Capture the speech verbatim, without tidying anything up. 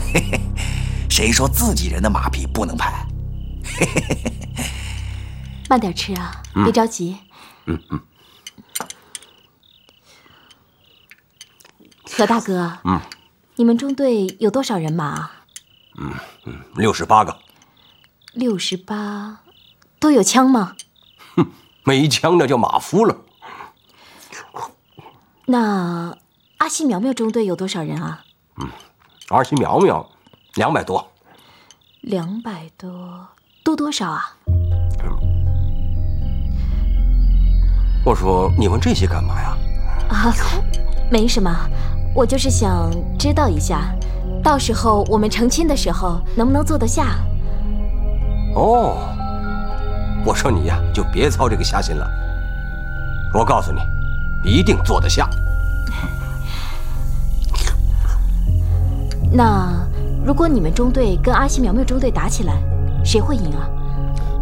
嘿嘿，谁说自己人的马匹不能拍？嘿嘿嘿嘿。 慢点吃啊，嗯、别着急。 嗯嗯。 何大哥， 嗯， 你们中队有多少人马？ 嗯嗯，六十八个。 六十八，都有枪吗？ 哼，没枪那叫马夫了。 那阿西苗苗中队有多少人啊？ 嗯，阿西苗苗，两百多。 两百多，多多少啊？ 嗯，我说你问这些干嘛呀？ 啊，没什么，我就是想知道一下，到时候我们成亲的时候能不能坐得下？ 哦，我说你呀，就别操这个瞎心了。我告诉你，一定坐得下。 那如果你们中队跟阿西苗苗中队打起来，谁会赢啊？